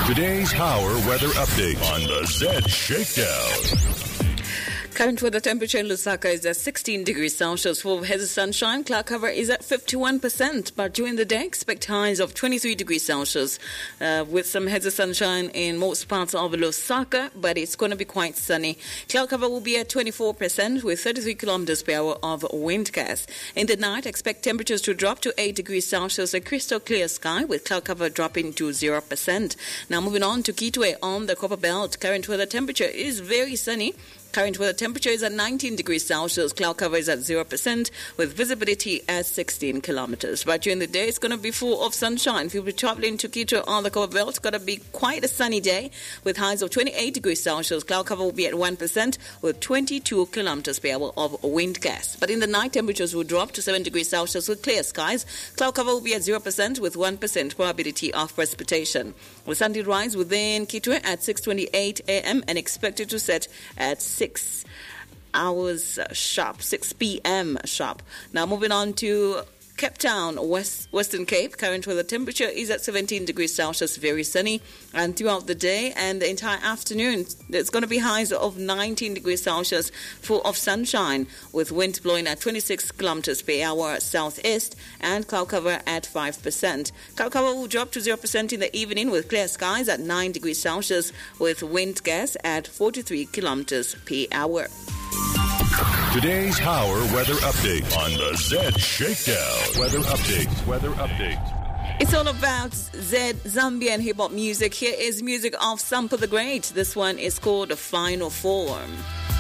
Today's Power Weather Update on the Z Shakedown. Current weather temperature in Lusaka is at 16 degrees Celsius. Full of hazy sunshine. Cloud cover is at 51%. But during the day, expect highs of 23 degrees Celsius with some hazy sunshine in most parts of Lusaka. But it's going to be quite sunny. Cloud cover will be at 24% with 33 kilometers per hour of wind gusts. In the night, expect temperatures to drop to 8 degrees Celsius. A crystal clear sky with cloud cover dropping to 0%. Now moving on to Kitwe on the Copper Belt. Current weather temperature is very sunny. Current weather temperature is at 19 degrees Celsius. Cloud cover is at 0% with visibility at 16 kilometers. But during the day, it's going to be full of sunshine. If you'll be traveling to Quito on the Copper Belt, it's going to be quite a sunny day with highs of 28 degrees Celsius. Cloud cover will be at 1% with 22 kilometers per hour of wind gusts. But in the night, temperatures will drop to 7 degrees Celsius with clear skies. Cloud cover will be at 0% with 1% probability of precipitation. The sun did rise within Quito at 6:28 a.m. and expected to set at 6 hours sharp, 6 p.m. sharp. Now moving on to Cape Town, Western Cape. Current weather temperature is at 17 degrees Celsius, very sunny. And throughout the day and the entire afternoon, there's going to be highs of 19 degrees Celsius, full of sunshine, with winds blowing at 26 kilometers per hour southeast and cloud cover at 5%. Cloud cover will drop to 0% in the evening with clear skies at 9 degrees Celsius, with wind gusts at 43 kilometers per hour. Today's Power Weather Update on the Z Shakedown. Weather update. It's all about Zambian hip-hop music. Here is music of Sampa the Great. This one is called Final Form.